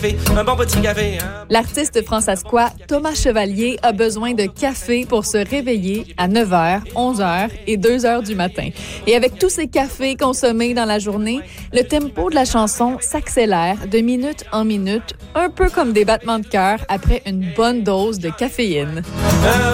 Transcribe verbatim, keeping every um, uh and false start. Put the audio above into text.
Un bon petit café, hein? L'artiste fransaskois Thomas Chevalier a besoin de café pour se réveiller à neuf heures, onze heures et deux heures du matin. Et avec tous ces cafés consommés dans la journée, le tempo de la chanson s'accélère de minute en minute, un peu comme des battements de cœur après une bonne dose de caféine. Euh,